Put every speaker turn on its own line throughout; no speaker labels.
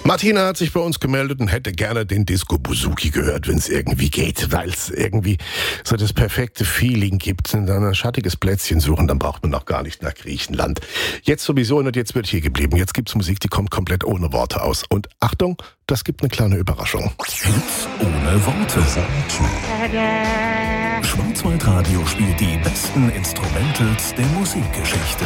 Martina hat sich bei uns gemeldet und hätte gerne den Disco Bouzouki gehört, wenn es irgendwie geht, weil es irgendwie so das perfekte Feeling gibt. Und dann ein schattiges Plätzchen suchen, dann braucht man noch gar nicht nach Griechenland. Jetzt sowieso und jetzt wird hier geblieben. Jetzt gibt's Musik, die kommt komplett ohne Worte aus. Und Achtung, das gibt eine kleine Überraschung.
Hits ohne Worte. Schwarzwaldradio spielt die besten Instrumentals der Musikgeschichte.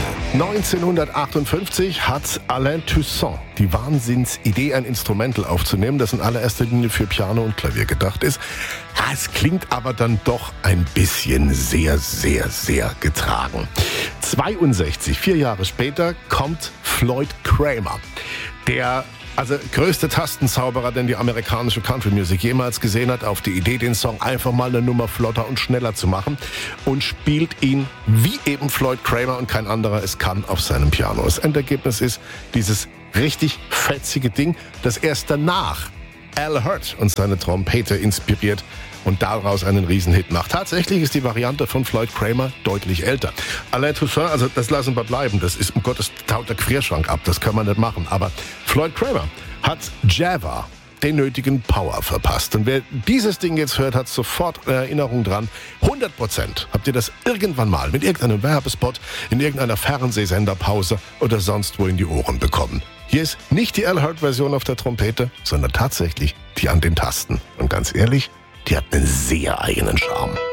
1958 hat Alain Toussaint die Wahnsinnsidee, ein Instrumental aufzunehmen, das in allererster Linie für Piano und Klavier gedacht ist. Es klingt aber dann doch ein bisschen sehr, sehr, sehr getragen. 62, 4 Jahre später, kommt Floyd Cramer, der größte Tastenzauberer, den die amerikanische Country Music jemals gesehen hat, auf die Idee, den Song einfach mal eine Nummer flotter und schneller zu machen und spielt ihn wie eben Floyd Cramer und kein anderer es kann auf seinem Piano. Das Endergebnis ist dieses richtig fetzige Ding, das erst danach Al Hirt und seine Trompete inspiriert und daraus einen Riesenhit macht. Tatsächlich ist die Variante von Floyd Cramer deutlich älter. Alain Toussaint, also das lassen wir bleiben, das ist, um Gottes, taut der Querschrank ab, das kann man nicht machen. Aber Floyd Cramer hat Java den nötigen Power verpasst. Und wer dieses Ding jetzt hört, hat sofort Erinnerung dran. 100% habt ihr das irgendwann mal mit irgendeinem Werbespot, in irgendeiner Fernsehsenderpause oder sonst wo in die Ohren bekommen. Hier ist nicht die Al Hirt-Version auf der Trompete, sondern tatsächlich die an den Tasten. Und ganz ehrlich, die hat einen sehr eigenen Charme.